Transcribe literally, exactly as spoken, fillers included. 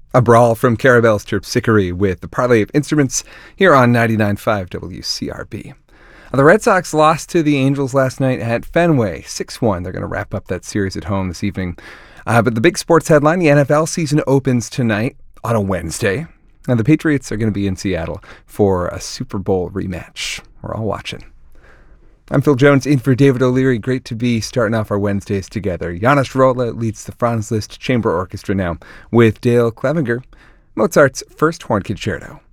A brawl from Carabel's Terpsichore with the Parley of Instruments here on ninety-nine point five W C R B. The Red Sox lost to the Angels last night at Fenway, six one. They're going to wrap up that series at home this evening. Uh, but the big sports headline, the N F L season opens tonight on a Wednesday. And the Patriots are going to be in Seattle for a Super Bowl rematch. We're all watching. I'm Phil Jones, in for David O'Leary. Great to be starting off our Wednesdays together. Janos Rolla leads the Franz Liszt Chamber Orchestra now with Dale Clevenger, Mozart's First Horn Concerto.